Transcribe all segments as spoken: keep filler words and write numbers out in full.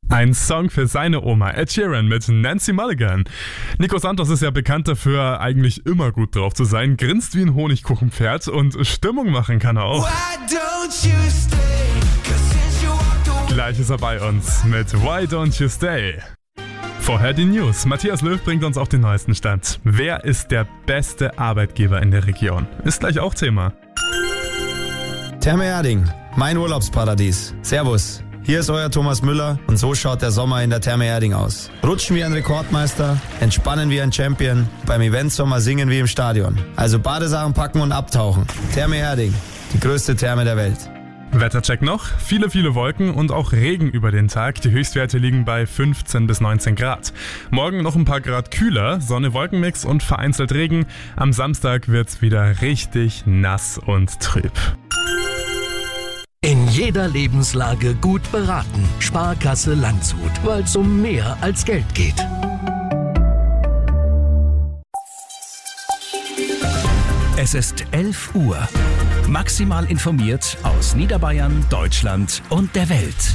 Ein Song für seine Oma, Ed Sheeran mit Nancy Mulligan. Nico Santos ist ja bekannt dafür, eigentlich immer gut drauf zu sein, grinst wie ein Honigkuchenpferd und Stimmung machen kann er auch. Gleich ist er bei uns mit Why Don't You Stay? Vorher die News. Matthias Löw bringt uns auf den neuesten Stand. Wer ist der beste Arbeitgeber in der Region? Ist gleich auch Thema. Therme Erding, mein Urlaubsparadies. Servus. Hier ist euer Thomas Müller und so schaut der Sommer in der Therme Erding aus. Rutschen wie ein Rekordmeister, entspannen wie ein Champion, beim Eventsommer singen wie im Stadion. Also Badesachen packen und abtauchen. Therme Erding, die größte Therme der Welt. Wettercheck noch. Viele, viele Wolken und auch Regen über den Tag. Die Höchstwerte liegen bei fünfzehn bis neunzehn Grad. Morgen noch ein paar Grad kühler, Sonne-Wolkenmix und vereinzelt Regen. Am Samstag wird's wieder richtig nass und trüb. In jeder Lebenslage gut beraten. Sparkasse Landshut, weil es um mehr als Geld geht. Es ist elf Uhr. Maximal informiert aus Niederbayern, Deutschland und der Welt.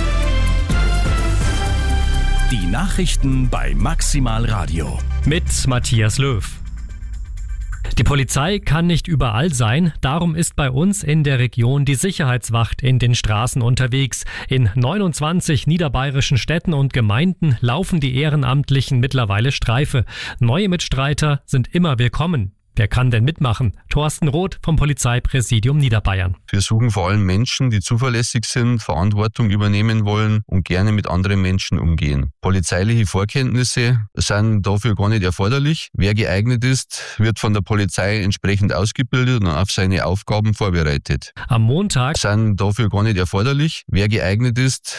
Die Nachrichten bei Maximal Radio. Mit Matthias Löw. Die Polizei kann nicht überall sein, darum ist bei uns in der Region die Sicherheitswacht in den Straßen unterwegs. In neunundzwanzig niederbayerischen Städten und Gemeinden laufen die Ehrenamtlichen mittlerweile Streife. Neue Mitstreiter sind immer willkommen. Wer kann denn mitmachen? Thorsten Roth vom Polizeipräsidium Niederbayern. Wir suchen vor allem Menschen, die zuverlässig sind, Verantwortung übernehmen wollen und gerne mit anderen Menschen umgehen. Polizeiliche Vorkenntnisse sind dafür gar nicht erforderlich. Wer geeignet ist, wird von der Polizei entsprechend ausgebildet und auf seine Aufgaben vorbereitet. Am Montag sind dafür gar nicht erforderlich. Wer geeignet ist,